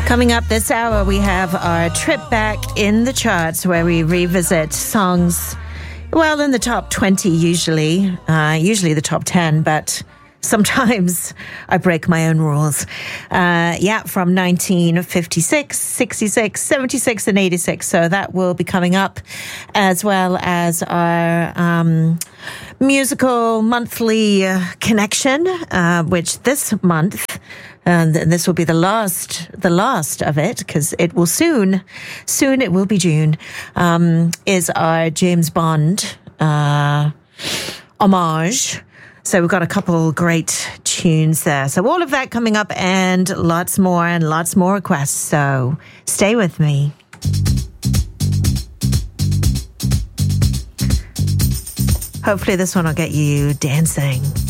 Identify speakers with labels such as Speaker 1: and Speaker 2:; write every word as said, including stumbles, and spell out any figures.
Speaker 1: Coming up this hour, we have our trip back in the charts where we revisit songs, well, in the top twenty usually, uh, usually the top ten, but sometimes I break my own rules. Uh, yeah, from nineteen fifty-six, sixty-six, seventy-six, and eighty-six. So that will be coming up, as well as our um, musical monthly uh, connection, uh, which this month, and this will be the last, the last of it, because it will soon, soon it will be June, um, is our James Bond uh, homage. So we've got a couple great tunes there. So all of that coming up and lots more and lots more requests. So stay with me. Hopefully this one will get you dancing.